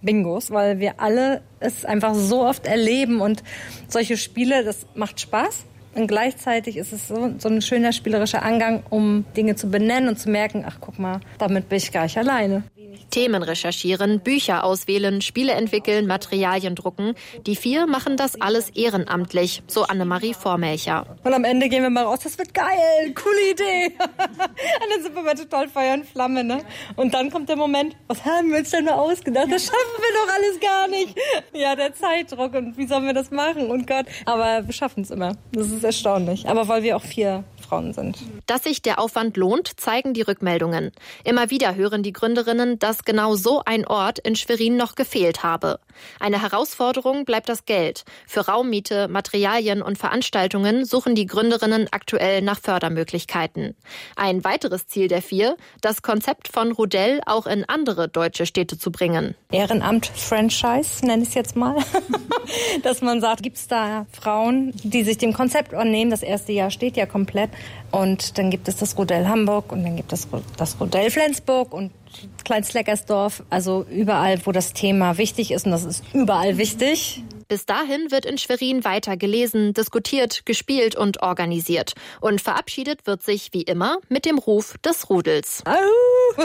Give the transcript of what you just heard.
Bingos, weil wir alle es einfach so oft erleben und solche Spiele, das macht Spaß. Und gleichzeitig ist es so ein schöner spielerischer Angang, um Dinge zu benennen und zu merken, ach guck mal, damit bin ich gar nicht alleine. Themen recherchieren, Bücher auswählen, Spiele entwickeln, Materialien drucken. Die 4 machen das alles ehrenamtlich, so Annemarie Vormelcher. Und am Ende gehen wir mal raus, das wird geil, coole Idee. Und dann sind wir mal total Feuer und Flamme, ne? Und dann kommt der Moment, was haben wir uns denn nur ausgedacht? Das schaffen wir doch alles gar nicht. Ja, der Zeitdruck und wie sollen wir das machen? Und Gott, aber wir schaffen es immer. Das ist erstaunlich. Aber weil wir auch 4 Frauen sind. Dass sich der Aufwand lohnt, zeigen die Rückmeldungen. Immer wieder hören die Gründerinnen, dass genau so ein Ort in Schwerin noch gefehlt habe. Eine Herausforderung bleibt das Geld. Für Raummiete, Materialien und Veranstaltungen suchen die Gründerinnen aktuell nach Fördermöglichkeiten. Ein weiteres Ziel der 4, das Konzept von Rudel auch in andere deutsche Städte zu bringen. Ehrenamt-Franchise, nenne ich es jetzt mal. Dass man sagt, gibt es da Frauen, die sich dem Konzept annehmen. Das erste Jahr steht ja komplett. Und dann gibt es das Rudel Hamburg und dann gibt es das Rudel Flensburg und Klein-Sleckersdorf. Also überall, wo das Thema wichtig ist, und das ist überall wichtig. Bis dahin wird in Schwerin weiter gelesen, diskutiert, gespielt und organisiert. Und verabschiedet wird sich wie immer mit dem Ruf des Rudels. Au!